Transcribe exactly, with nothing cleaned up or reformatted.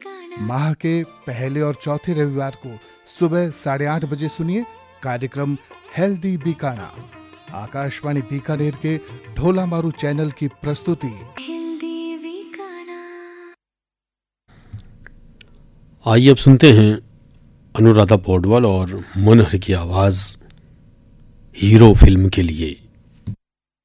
माह के पहले और चौथे रविवार को सुबह साढ़े आठ बजे सुनिए कार्यक्रम हेल्दी बीकाना, आकाशवाणी बीकानेर के ढोला मारू चैनल की प्रस्तुति। आइए अब सुनते हैं अनुराधा पौडवाल और मनोहर की आवाज हीरो फिल्म के लिए।